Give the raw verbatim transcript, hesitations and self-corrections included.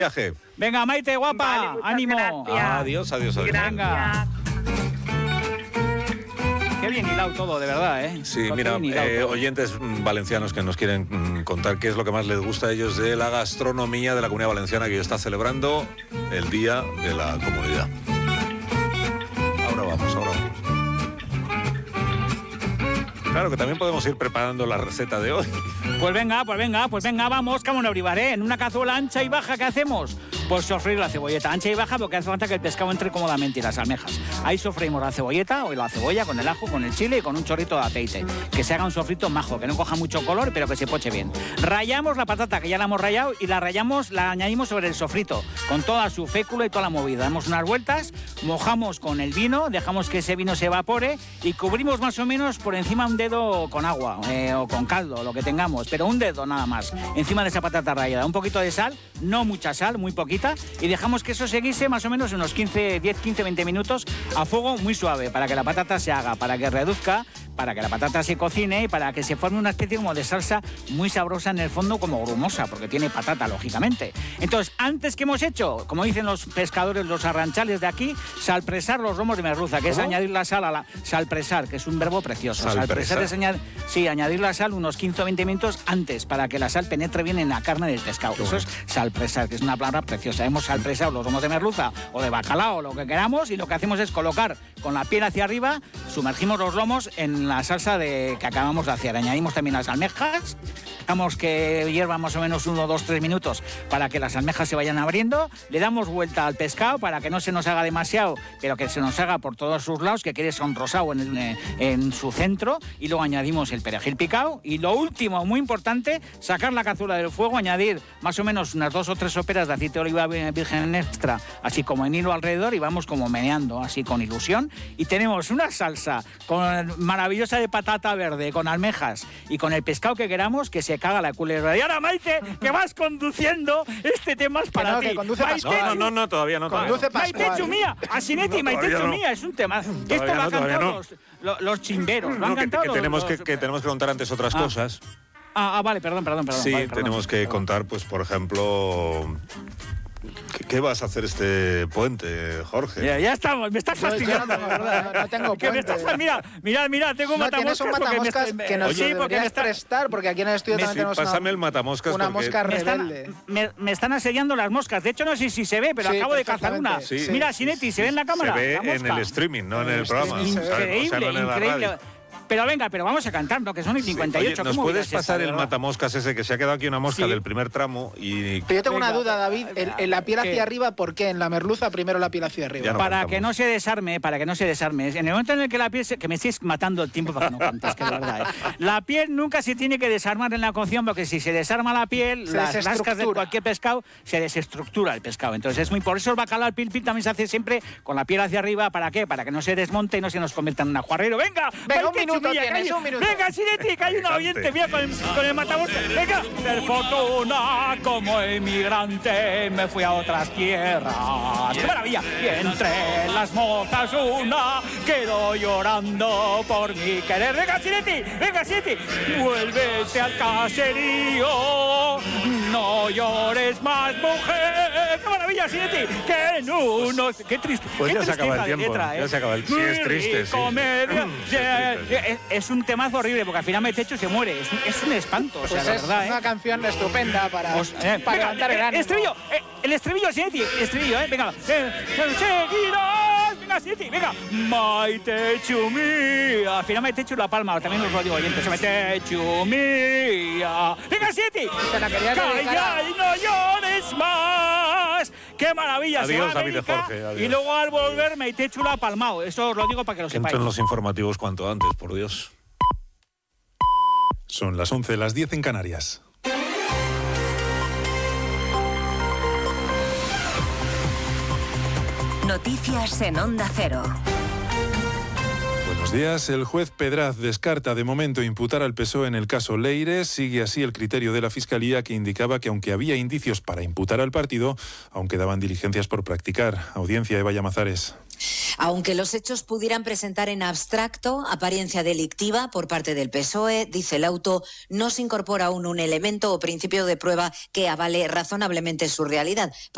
viaje. Venga, Maite, guapa, vale, ánimo. Gracias. Adiós, adiós, adiós. Venga. Qué bien hilado todo, de verdad, ¿eh? Sí, Qué mira, bien hilado eh, todo. oyentes mm, valencianos que nos quieren mm, contar qué es lo que más les gusta a ellos de la gastronomía de la Comunidad Valenciana, que hoy está celebrando el Día de la Comunidad. Ahora vamos, ahora vamos. Claro que también podemos ir preparando la receta de hoy. Pues venga, pues venga, pues venga, vamos, cámonos a brivar, ¿eh? En una cazuela ancha y baja, ¿qué hacemos? Pues sofreír la cebolleta ancha y baja porque hace falta que el pescado entre cómodamente y las almejas. Ahí sofreímos la cebolleta o la cebolla con el ajo, con el chile y con un chorrito de aceite. Que se haga un sofrito majo, que no coja mucho color, pero que se poche bien. Rayamos la patata, que ya la hemos rayado, y la rayamos, la añadimos sobre el sofrito, con toda su fécula y toda la movida. Damos unas vueltas, mojamos con el vino, dejamos que ese vino se evapore y cubrimos más o menos por encima un dedo con agua eh, o con caldo, lo que tengamos, pero un dedo nada más, encima de esa patata rallada. Un poquito de sal, no mucha sal, muy poquita, y dejamos que eso se guise más o menos unos quince, diez, quince, veinte minutos a fuego muy suave, para que la patata se haga, para que reduzca, para que la patata se cocine y para que se forme una especie como de salsa muy sabrosa en el fondo, como grumosa, porque tiene patata, lógicamente. Entonces, antes que hemos hecho, como dicen los pescadores, los arranchales de aquí, salpresar los lomos de merluza, que es añadir la sal a la... Salpresar, que es un verbo precioso. Salpresar. Salpresar es añadir, sí, añadir la sal unos quince o veinte minutos antes, para que la sal penetre bien en la carne del pescado. Eso es salpresar, que es una palabra preciosa. Hemos salpresado los lomos de merluza o de bacalao, lo que queramos, y lo que hacemos es colocar con la piel hacia arriba, sumergimos los lomos en la salsa de, que acabamos de hacer. Añadimos también las almejas, dejamos que hierva más o menos uno, dos, tres minutos para que las almejas se vayan abriendo, le damos vuelta al pescado para que no se nos haga demasiado, pero que se nos haga por todos sus lados, que quede sonrosado en, el, en su centro, y luego añadimos el perejil picado, y lo último, muy importante, sacar la cazuela del fuego, añadir más o menos unas dos o tres soperas de aceite de oliva virgen extra, así como en hilo alrededor, y vamos como meneando, así con ilusión, y tenemos una salsa con, maravillosa de patata verde, con almejas y con el pescado que queramos, que se caga la culebra. Y ahora, Maite, que vas conduciendo, este tema es para no, ti. que conduce Maite, Pascual. No, no, no, todavía no. Todavía Conduce no. Pascual. Maite Chumía, Asinetti, No, Maite todavía no. Chumía, es un tema. Esto lo Todavía han no, todavía cantado no. los, los, los chimberos, lo han No, que, cantado que los- tenemos los- que, que tenemos que contar antes otras Ah. cosas. Ah, ah, vale, perdón, perdón, perdón. Sí, vale, perdón. tenemos que Perdón. contar, pues, por ejemplo, ¿qué, qué vas a hacer este puente, Jorge? Ya, ya estamos, me estás Yo- yo fastidiando, no tengo- ¿verdad? no- no tengo Que me puente. estás, mira, mira, mira, tengo No, matamoscas. tienes un porque me matamoscas está- que nos sí, lo porque me deberías está- prestar, porque aquí en el estudio Me- también Sí, tenemos pásame una, el matamoscas una porque... mosca Me están, rebelde. me, me están asediando las moscas. De hecho, no sé si se ve, pero Sí, acabo de cazar una. perfectamente. Sí. Mira, Sinetti, ¿se ve en la cámara? Se ve la en mosca? el streaming, no en En el el programa. streaming, o sea, Increíble, o sea, no en la increíble. radio. Pero venga, pero vamos a cantar, ¿no? Que son y cincuenta y ocho. Oye, ¿nos ¿cómo puedes olvidas esta, pasar de el verdad? matamoscas ese, que se ha quedado aquí una mosca Sí. del primer tramo? Y Pero yo tengo Venga. una duda, David. En, en la piel ¿Qué? hacia arriba, ¿por qué? En la merluza primero la piel hacia arriba. Ya no Para cantamos. que no se desarme, para que no se desarme. En el momento en el que la piel se... Que me estéis matando el tiempo para que no cantes, que es verdad. ¿eh? La piel nunca se tiene que desarmar en la cocción, porque si se desarma la piel, Se las lascas de desestructura. cualquier pescado, se desestructura el pescado. Entonces es muy... Por eso el bacalao al pil pil también se hace siempre con la piel hacia arriba. ¿Para qué? Para que no se desmonte y no se nos convierta en un ajuarrero. ¡Venga! Venga, un Maite minuto Chumilla, tienes, que hay- un minuto. ¡Venga, Sinetti, que hay una oyente! Mira, con, con el matamoscas. ¡Venga! De fortuna como emigrante me fui a otras tierras. ¡Qué maravilla! Y entre las mozas una quedó llorando por mi querer. ¡Venga, Sinetti! ¡Venga, Sinetti! ¡Vuélvete al caserío! ¡No llores más, mujer! ¡Qué maravilla, Sinetti! ¡Que en unos... ¡Qué triste! Pues qué ya se acaba el tristeza de tiempo, letra, ya ¿eh? se acaba el- sí, Muy es triste, sí. comedia. Sí, es triste, Es, es un temazo horrible, porque al final me techo y se muere. Es un, es un espanto, o sea, Pues la es verdad, una ¿eh? canción estupenda para, Os- eh, para venga, levantar el eh, ánimo. estribillo, eh, el estribillo, Sinetti, estribillo, ¿eh? Venga, eh, seguirás, venga, Sinetti, venga. Maite Chumía. Al final me techo la palma, también os lo digo, oyentes. Maite Chumía. Venga, Sinetti. Se la quería dedicar a- Calla y no llores más. ¡Qué maravilla! Se Adiós, va a David de América, Jorge, adiós. y luego al volver Maite Chula palmao. Eso os lo digo para que lo Que sepáis. entren los informativos cuanto antes, por Dios. Son las once, las diez en Canarias. Noticias en Onda Cero. Buenos días. El juez Pedraz descarta de momento imputar al P S O E en el caso Leire. Sigue así el criterio de la Fiscalía, que indicaba que aunque había indicios para imputar al partido, aún quedaban diligencias por practicar. Audiencia, Eva Llamazares. Aunque los hechos pudieran presentar en abstracto apariencia delictiva por parte del P S O E, dice el auto, no se incorpora aún un elemento o principio de prueba que avale razonablemente su realidad.